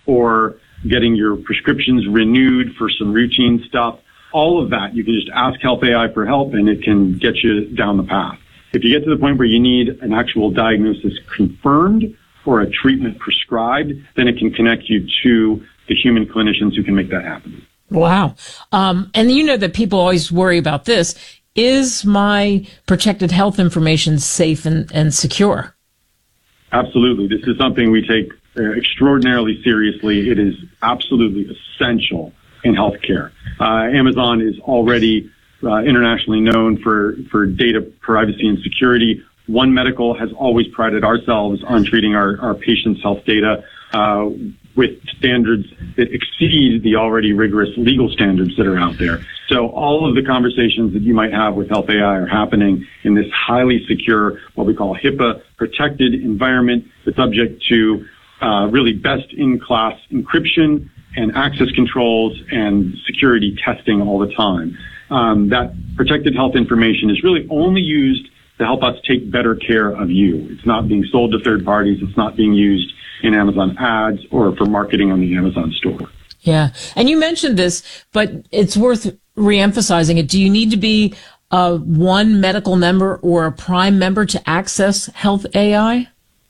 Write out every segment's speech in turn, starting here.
or getting your prescriptions renewed for some routine stuff. All of that, you can just ask Health AI for help, and it can get you down the path. If you get to the point where you need an actual diagnosis confirmed or a treatment prescribed, then it can connect you to the human clinicians who can make that happen. Wow. And you know that people always worry about this. Is my protected health information safe and secure? Absolutely. This is something we take extraordinarily seriously. It is absolutely essential in healthcare. Amazon is already internationally known for data privacy and security. One Medical has always prided ourselves on treating our patients' health data with standards that exceed the already rigorous legal standards that are out there. So all of the conversations that you might have with Health AI are happening in this highly secure, what we call HIPAA protected environment that's subject to really best-in-class encryption and access controls and security testing all the time. That protected health information is really only used to help us take better care of you. It's not being sold to third parties. It's not being used in Amazon ads or for marketing on the Amazon store. Yeah. And you mentioned this, but it's worth reemphasizing it. Do you need to be a One Medical member or a Prime member to access Health AI?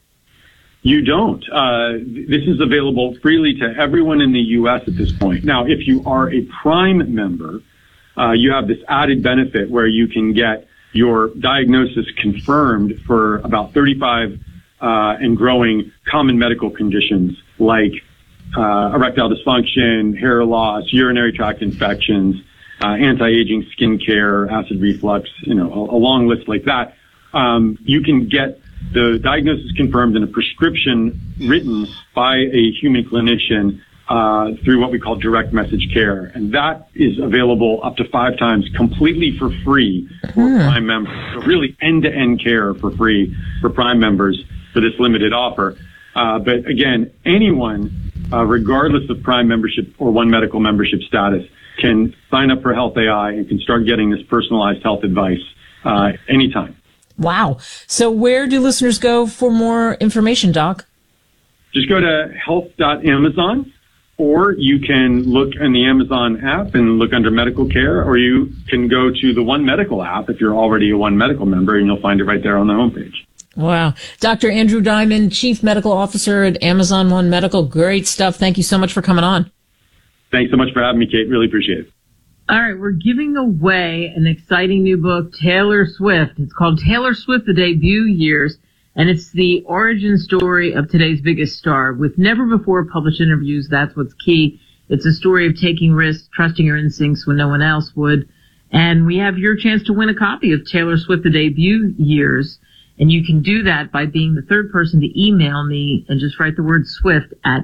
You don't. This is available freely to everyone in the U.S. at this point. Now, if you are a Prime member, you have this added benefit where you can get your diagnosis confirmed for about 35 and growing common medical conditions like erectile dysfunction, hair loss, urinary tract infections, anti-aging skincare, acid reflux, a long list like that. You can get the diagnosis confirmed and a prescription written by a human clinician through what we call direct message care. And that is available up to 5 times completely for free for Prime members. So really end-to-end care for free for Prime members for this limited offer. But again, anyone, regardless of Prime membership or One Medical membership status, can sign up for Health AI and can start getting this personalized health advice anytime. Wow. So where do listeners go for more information, Doc? Just go to health.amazon, or you can look in the Amazon app and look under medical care, or you can go to the One Medical app if you're already a One Medical member, and you'll find it right there on the homepage. Wow. Dr. Andrew Diamond, Chief Medical Officer at Amazon One Medical. Great stuff. Thank you so much for coming on. Thanks so much for having me, Kate. Really appreciate it. All right, we're giving away an exciting new book, Taylor Swift. It's called Taylor Swift, The Debut Years, and it's the origin story of today's biggest star. With never-before-published interviews, that's what's key. It's a story of taking risks, trusting your instincts when no one else would. And we have your chance to win a copy of Taylor Swift, The Debut Years. And you can do that by being the third person to email me and just write the word Swift at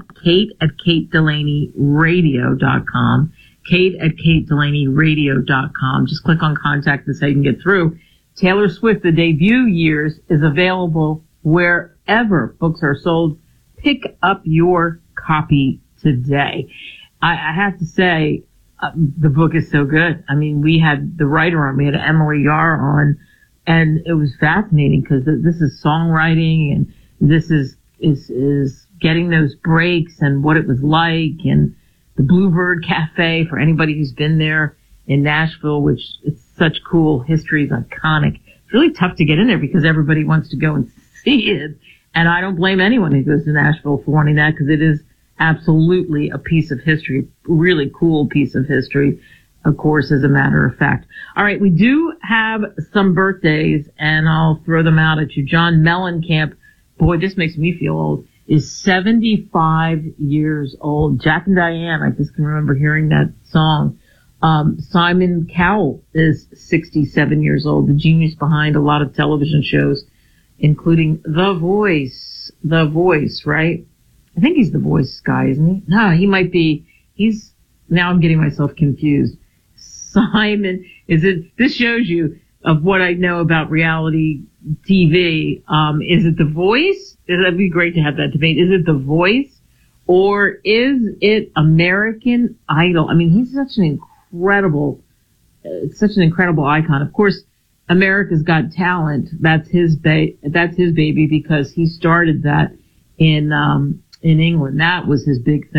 kate@katedelaneyradio.com. kate@katedelaneyradio.com. Just click on contact and say you can get through. Taylor Swift, The Debut Years is available wherever books are sold. Pick up your copy today. I have to say, the book is so good. I mean, we had the writer on, we had Emily Yar on, and it was fascinating because this is songwriting and this is getting those breaks and what it was like, and the Bluebird Cafe for anybody who's been there in Nashville, which it's such cool history, it's iconic. It's really tough to get in there because everybody wants to go and see it. And I don't blame anyone who goes to Nashville for wanting that, because it is absolutely a piece of history, a really cool piece of history, of course, as a matter of fact. All right, we do have some birthdays, and I'll throw them out at you. John Mellencamp, boy, this makes me feel old, is 75 years old. Jack and Diane, I just can remember hearing that song. Simon Cowell is 67 years old, the genius behind a lot of television shows, including The Voice. The Voice, right? I think he's The Voice guy, isn't he? No, he might be. Now I'm getting myself confused. Simon, this shows you of what I know about reality TV. Is it The Voice? That'd be great to have that debate. Is it The Voice or is it American Idol? I mean, he's such an incredible icon. Of course, America's Got Talent. That's his baby because he started that in England. That was his big thing.